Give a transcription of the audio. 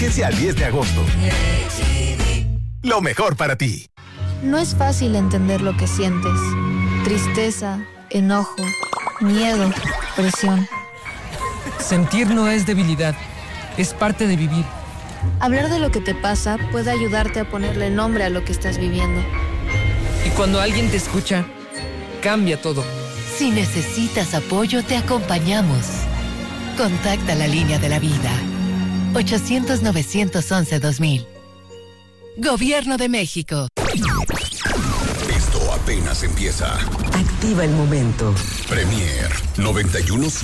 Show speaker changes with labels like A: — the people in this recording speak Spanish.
A: 15 al 10 de agosto. Lo mejor para ti.
B: No es fácil entender lo que sientes. Tristeza, enojo, miedo, presión.
C: Sentir no es debilidad, es parte de vivir.
B: Hablar de lo que te pasa puede ayudarte a ponerle nombre a lo que estás viviendo.
C: Y cuando alguien te escucha, cambia todo.
D: Si necesitas apoyo, te acompañamos. Contacta la línea de la vida. 800-911-2000. Gobierno de México.
A: Esto apenas empieza.
E: Activa el momento.
A: Premier 91.7.